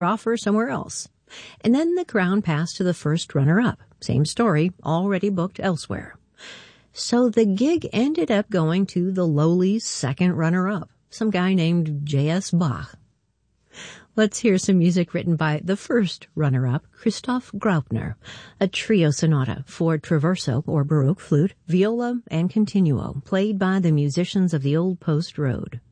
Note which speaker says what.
Speaker 1: offer somewhere else. And then the crown passed to the first runner-up. Same story, already booked elsewhere. So the gig ended up going to the lowly second runner-up, some guy named J.S. Bach. Let's hear some music written by the first runner-up, Christoph Graupner, a trio sonata for traverso or baroque flute, viola, and continuo, played by the musicians of the Old Post Road.